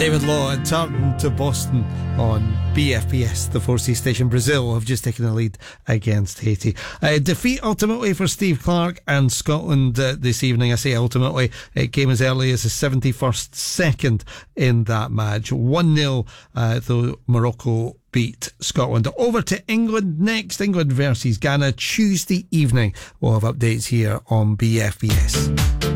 David Law and Tartan to Boston on BFBS, the 4C station. Brazil have just taken the lead against Haiti. Defeat ultimately for Steve Clarke and Scotland this evening. I say ultimately, it came as early as the 71st second in that match. 1-0, though Morocco beat Scotland. Over to England next. England versus Ghana Tuesday evening. We'll have updates here on BFBS.